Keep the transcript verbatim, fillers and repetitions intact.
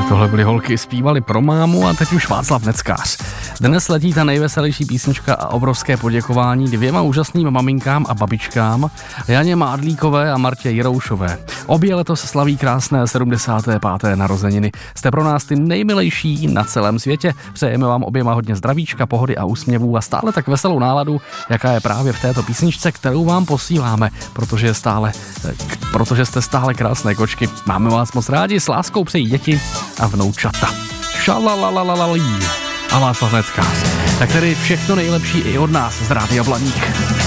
Tohle byly holky, zpívali pro mámu a teď už Václav Neckář. Dnes letí ta nejveselější písnička a obrovské poděkování dvěma úžasným maminkám a babičkám, Janě Mádlíkové a Martě Jiroušové. Obě letos slaví krásné sedmdesáté páté narozeniny. Jste pro nás ty nejmilejší na celém světě. Přejeme vám oběma hodně zdravíčka, pohody a úsměvů a stále tak veselou náladu, jaká je právě v této písničce, kterou vám posíláme, protože, je stále, protože jste stále krásné kočky. Máme vás moc rádi, s láskou přejí děti a vnoučata. Šalalalalalalalí. A Václav Neckář. Tak tedy všechno nejlepší i od nás z Rádia Blaník.